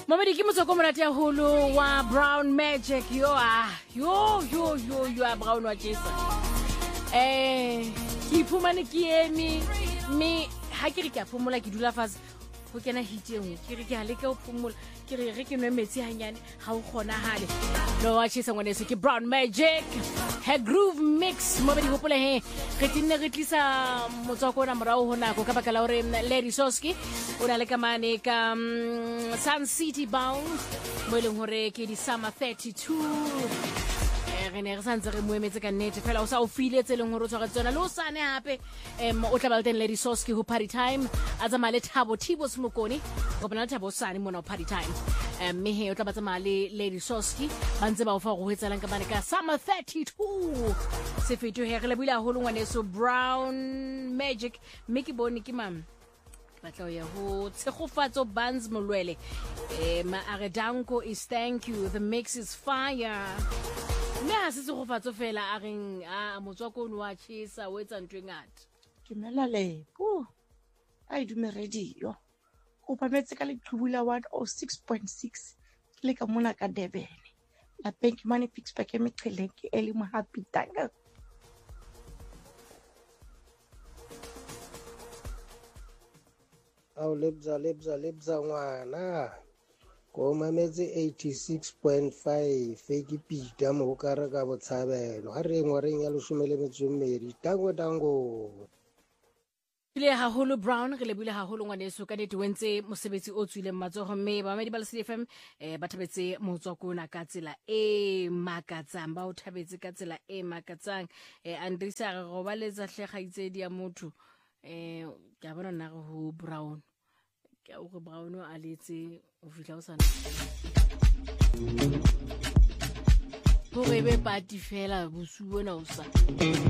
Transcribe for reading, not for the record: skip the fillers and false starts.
Momedi ke motsoko monate ya holo wa Brown Magic yo Brown wa Jesa. Ke iphumane ke eme me ha ke re ke a phomola ke dula fatshe go kena hit engwe ke re ke a leka go phomola ke re ke nwe metsi hanyane ga o kgonagale no wa Jesa ngwaneso ke Brown Magic Hair Groove Mix Momedi gopole he re tinne re tlisa motsoko ona morao ho nako ka baka la hore Lady Soski o na le kamane ka Sun City Bound mo ileng hore ke di summer 32 re ne re santse re moemetse ka nnete fela o sa o filetse leng hore o tshwara tsona le o sane hape o tla ba le teng Lady Soski ho party time a tsamaya le Thabo Thibo Smokoni go bona Thabo sane mona party time mme he o tla ba tsamaya le Lady Soski ba ntse ba o fa go hetselang ka bane ka summer 32 se fetho he re le buile haholo ngwaneso Brown Magic mme ke bone ke mama batla ya ho tshegofatso Bands Molwele ma Aredanko is thank you the mix is fire mme ha se tshegofatso fela a reng a motswako o wa Jesa o etsa ntwe ngata dumela lepo a idume radio go pametse ka letlhubula 106.6 ke le ka mona ka Durban la bank money fix back e meqheleng ke eli mo happy tanga ao lebza ngwana go mametse 86.5 ke pita mo ka re ka botshabelo ha re ngwareng ya leshomele metsomedi tango le haholo Brown re le bule haholo ngwaneso ka nete wentse mosebetsi o tswile matsogo mme ba medi ba le CFM ba thabetse motswako na ka tsela e makatsang ba o thabetse ka tsela e makatsang Andrisa re go ba letsa hlega itsedi ya motho ke a bona nna go Brown ke a go Brown o a letse o fitla o sana go be party fela bosuo na o sa